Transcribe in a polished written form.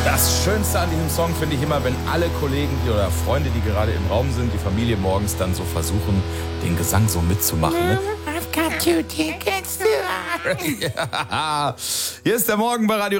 Das Schönste an diesem Song finde ich immer, wenn alle Kollegen oder Freunde, die gerade im Raum sind, die Familie morgens dann so versuchen, den Gesang so mitzumachen. Ne? I've got 2 tickets to... Ja. Hier ist der Morgen bei Radio